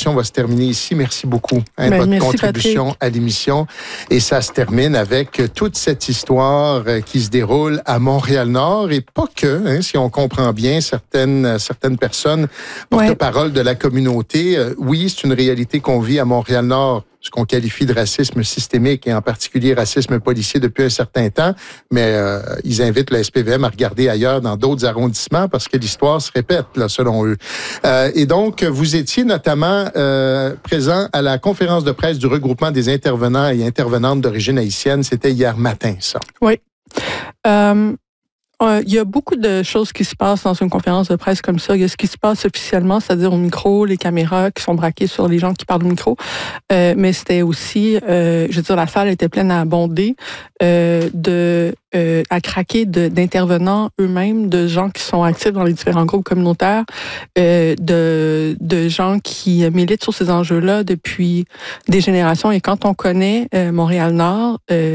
conversation va se terminer ici. Merci beaucoup de votre contribution Patrick. À l'émission. Et ça se termine avec toute cette histoire qui se déroule à Montréal-Nord et pas que, si on comprend bien certaines personnes porte-parole de la communauté. Oui, c'est une réalité qu'on vit à Montréal-Nord, ce qu'on qualifie de racisme systémique et en particulier racisme policier depuis un certain temps, mais ils invitent le SPVM à regarder ailleurs dans d'autres arrondissements parce que l'histoire se répète, là, selon eux. Et donc, vous étiez notamment présent à la conférence de presse du regroupement des intervenants et intervenantes d'origine haïtienne. C'était hier matin, ça. Oui. Il y a beaucoup de choses qui se passent dans une conférence de presse comme ça. Il y a ce qui se passe officiellement, c'est-à-dire au micro, les caméras qui sont braquées sur les gens qui parlent au micro. Mais c'était aussi, je veux dire, la salle était pleine à abonder, à craquer d'intervenants eux-mêmes, de gens qui sont actifs dans les différents groupes communautaires, de gens qui militent sur ces enjeux-là depuis des générations. Et quand on connaît Montréal-Nord,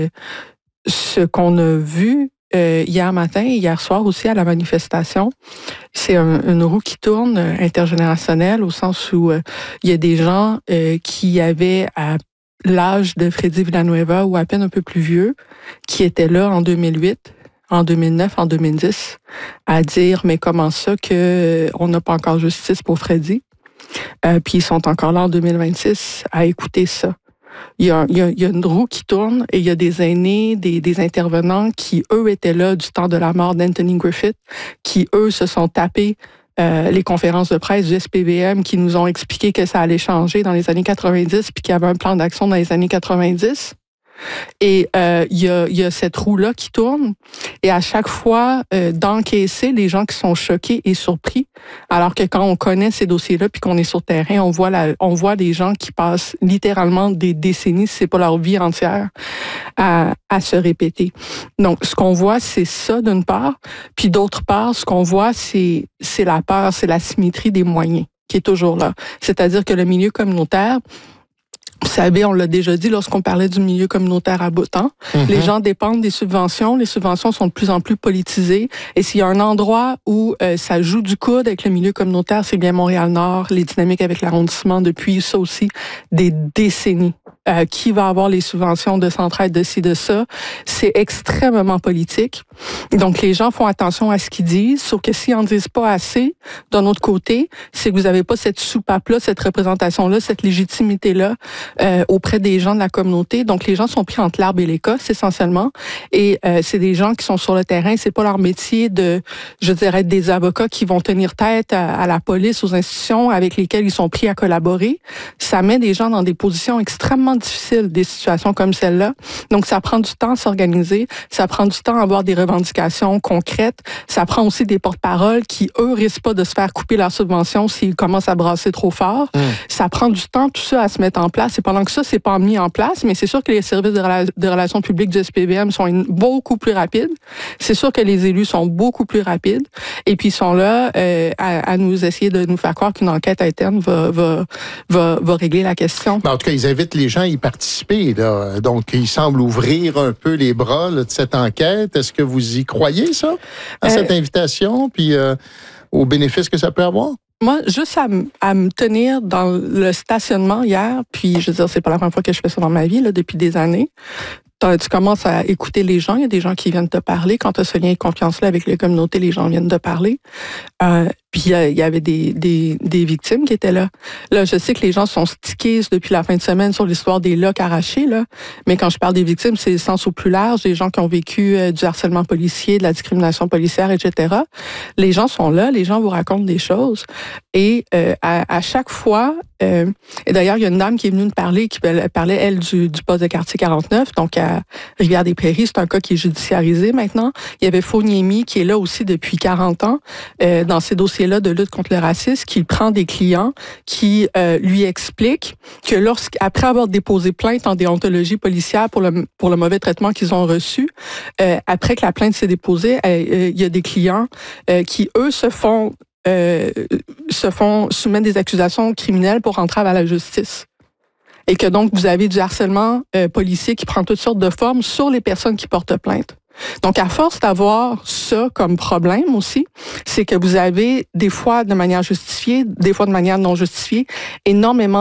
ce qu'on a vu hier matin et hier soir aussi à la manifestation, c'est une roue qui tourne intergénérationnelle au sens où il y a des gens qui avaient à l'âge de Freddy Villanueva ou à peine un peu plus vieux, qui étaient là en 2008, en 2009, en 2010, à dire mais comment ça que on n'a pas encore justice pour Freddy, puis ils sont encore là en 2026 à écouter ça. Il y a une roue qui tourne et il y a des aînés, des intervenants qui, eux, étaient là du temps de la mort d'Anthony Griffith, qui, eux, se sont tapés les conférences de presse du SPVM qui nous ont expliqué que ça allait changer dans les années 90 puis qu'il y avait un plan d'action dans les années 90. Et il y a cette roue-là qui tourne. Et à chaque fois, d'encaisser les gens qui sont choqués et surpris. Alors que quand on connaît ces dossiers-là puis qu'on est sur le terrain, on voit des gens qui passent littéralement des décennies, si c'est pas leur vie entière, à se répéter. Donc, ce qu'on voit, c'est ça d'une part. Puis d'autre part, ce qu'on voit, c'est la peur, c'est la symétrie des moyens qui est toujours là. C'est-à-dire que le milieu communautaire, vous savez, on l'a déjà dit lorsqu'on parlait du milieu communautaire à Boutan, les gens dépendent des subventions. Les subventions sont de plus en plus politisées. Et s'il y a un endroit où ça joue du coude avec le milieu communautaire, c'est bien Montréal-Nord, les dynamiques avec l'arrondissement depuis ça aussi des décennies. Qui va avoir les subventions de Centraide, de ci, de ça. C'est extrêmement politique. Donc, les gens font attention à ce qu'ils disent, sauf que s'ils en disent pas assez, d'un autre côté, c'est que vous avez pas cette soupape-là, cette représentation-là, cette légitimité-là auprès des gens de la communauté. Donc, les gens sont pris entre l'arbre et l'écosse, essentiellement. Et c'est des gens qui sont sur le terrain. C'est pas leur métier de, je dirais, être des avocats qui vont tenir tête à la police, aux institutions avec lesquelles ils sont pris à collaborer. Ça met des gens dans des positions extrêmement difficiles, des situations comme celle-là. Donc, ça prend du temps à s'organiser, ça prend du temps à avoir des revendications concrètes, ça prend aussi des porte-paroles qui, eux, risquent pas de se faire couper leur subvention s'ils commencent à brasser trop fort. Ça prend du temps, tout ça, à se mettre en place. Et pendant que ça, c'est pas mis en place, mais c'est sûr que les services de relations publiques du SPVM sont beaucoup plus rapides. C'est sûr que les élus sont beaucoup plus rapides. Et puis, ils sont là à nous essayer de nous faire croire qu'une enquête interne va régler la question. Mais en tout cas, ils invitent les gens à y participer, là. Donc, ils semblent ouvrir un peu les bras là, de cette enquête. Est-ce que vous y croyez, ça, à cette invitation, puis aux bénéfices que ça peut avoir? Moi, juste à me tenir dans le stationnement hier, puis je veux dire, c'est pas la première fois que je fais ça dans ma vie, là, depuis des années. Tu commences à écouter les gens, il y a des gens qui viennent te parler. Quand tu as ce lien de confiance-là avec les communautés, les gens viennent te parler. Puis il y avait des victimes qui étaient là. Là, je sais que les gens sont stickés depuis la fin de semaine sur l'histoire des locks arrachés, là. Mais quand je parle des victimes, c'est le sens au plus large, des gens qui ont vécu du harcèlement policier, de la discrimination policière, etc. Les gens sont là, les gens vous racontent des choses. Et à chaque fois, et d'ailleurs, il y a une dame qui est venue nous parler, qui parlait, elle, du poste de quartier 49, donc à Rivière-des-Prairies, c'est un cas qui est judiciarisé maintenant. Il y avait Foniemi, qui est là aussi depuis 40 ans, dans ces dossiers-là de lutte contre le racisme, qui prend des clients, qui lui explique que après avoir déposé plainte en déontologie policière pour le mauvais traitement qu'ils ont reçu, après que la plainte s'est déposée, il y a des clients qui, eux, se font soumettre des accusations criminelles pour entrave à la justice. Et que donc, vous avez du harcèlement policier qui prend toutes sortes de formes sur les personnes qui portent plainte. Donc, à force d'avoir ça comme problème aussi, c'est que vous avez des fois de manière justifiée, des fois de manière non justifiée, énormément